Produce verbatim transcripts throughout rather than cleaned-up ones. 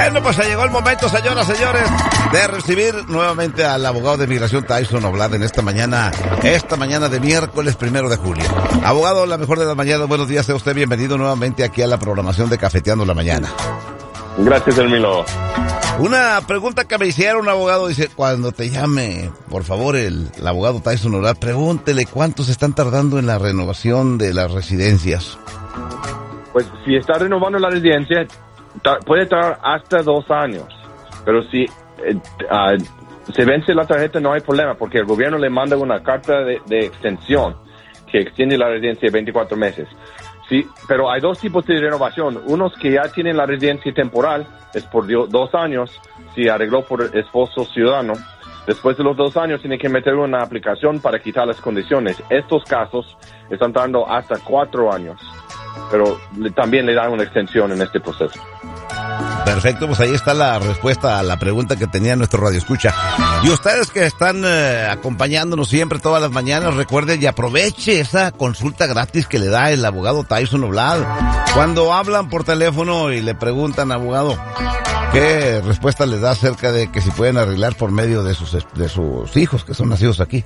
Bueno, pues llegó el momento, señoras, señores, de recibir nuevamente al abogado de migración Tyson Oblad en esta mañana, esta mañana de miércoles primero de julio. Abogado, la mejor de las mañanas, buenos días, sea usted bienvenido nuevamente aquí a la programación de Cafeteando la Mañana. Gracias, Hermilo. Una pregunta que me hicieron, abogado, dice, cuando te llame, por favor, el, el abogado Tyson Oblad, pregúntele cuántos están tardando en la renovación de las residencias. Pues si está renovando la residencia, ta- puede tardar hasta dos años, pero si eh, uh, se vence la tarjeta no hay problema, porque el gobierno le manda una carta de, de extensión que extiende la residencia de veinticuatro meses. Sí, pero hay dos tipos de renovación. Unos que ya tienen la residencia temporal, es por dio- dos años, si arregló por esposo ciudadano. Después de los dos años tiene que meter una aplicación para quitar las condiciones. Estos casos están dando hasta cuatro años, pero le, también le dan una extensión en este proceso. Perfecto, pues ahí está la respuesta a la pregunta que tenía nuestro radioescucha. Y ustedes que están eh, acompañándonos siempre todas las mañanas, recuerden y aproveche esa consulta gratis que le da el abogado Tyson Oblad. Cuando hablan por teléfono y le preguntan, abogado, ¿qué respuesta les da acerca de que si pueden arreglar por medio de sus de sus hijos que son nacidos aquí?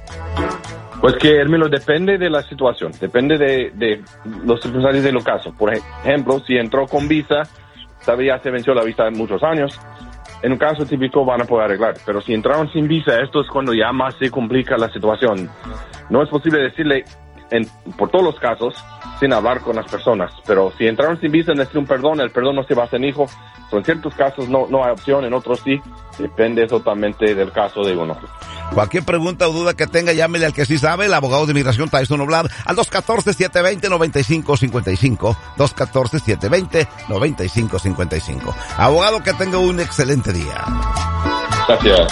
Pues que, Hermilo, depende de la situación, depende de, de los circunstancias de los casos. Por ejemplo, si entró con visa, sabe ya se venció la visa en muchos años, en un caso típico van a poder arreglar. Pero si entraron sin visa, esto es cuando ya más se complica la situación. No es posible decirle en, por todos los casos sin hablar con las personas, pero si entraron sin visa necesitan un perdón, el perdón no se basa en hijo. So, en ciertos casos no, no hay opción, en otros sí, depende totalmente del caso de uno. Cualquier pregunta o duda que tenga, llámele al que sí sabe, el abogado de inmigración Tyson Oblad, al dos uno cuatro, siete dos cero, nueve cinco cinco cinco, dos uno cuatro, siete dos cero, nueve cinco cinco cinco. Abogado, que tenga un excelente día. Gracias.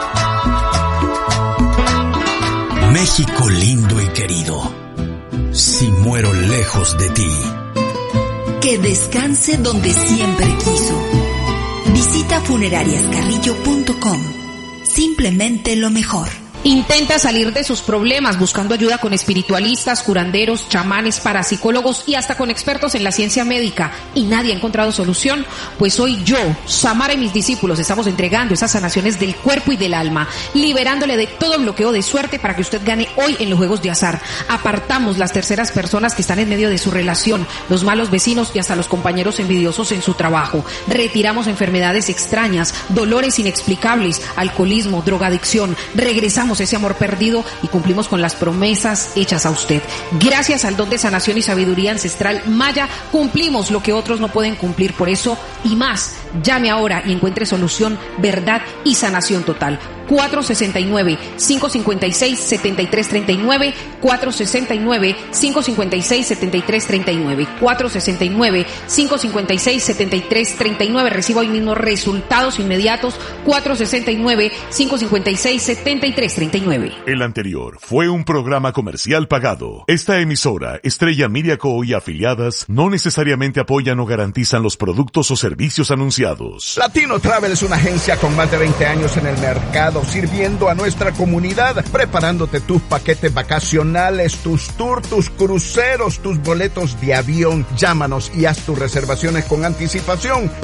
México lindo y querido, si muero lejos de ti. Que descanse donde siempre quiso. Visita funerarias carrillo punto com. Simplemente lo mejor. Intenta salir de sus problemas buscando ayuda con espiritualistas, curanderos, chamanes, parapsicólogos y hasta con expertos en la ciencia médica y nadie ha encontrado solución. Pues hoy yo, Samara y mis discípulos estamos entregando esas sanaciones del cuerpo y del alma, liberándole de todo bloqueo de suerte para que usted gane hoy en los juegos de azar. Apartamos las terceras personas que están en medio de su relación, los malos vecinos y hasta los compañeros envidiosos en su trabajo. Retiramos enfermedades extrañas, dolores inexplicables, alcoholismo, drogadicción. Regresamos ese amor perdido y cumplimos con las promesas hechas a usted. Gracias al don de sanación y sabiduría ancestral maya, cumplimos lo que otros no pueden cumplir. Por eso y más, llame ahora y encuentre solución, verdad y sanación total. cuatro seis nueve, cinco cinco seis, siete tres tres nueve, cuatro seis nueve, cinco cinco seis, siete tres tres nueve, cuatro seis nueve, cinco cinco seis, siete tres tres nueve. Reciba hoy mismo resultados inmediatos. Cuatro seis nueve, cinco cinco seis, siete tres tres nueve. El anterior fue un programa comercial pagado. Esta emisora, Estrella Media Co. y afiliadas, no necesariamente apoyan o garantizan los productos o servicios anunciados. Latino Travel es una agencia con más de veinte años en el mercado, sirviendo a nuestra comunidad, preparándote tus paquetes vacacionales, tus tours, tus cruceros, tus boletos de avión. Llámanos y haz tus reservaciones con anticipación